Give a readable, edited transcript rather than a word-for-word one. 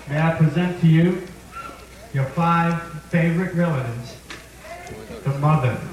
May I present to you your 5 favorite relatives, the mother,